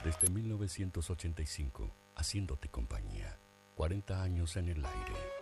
Desde 1985, haciéndote compañía. 40 años en el aire.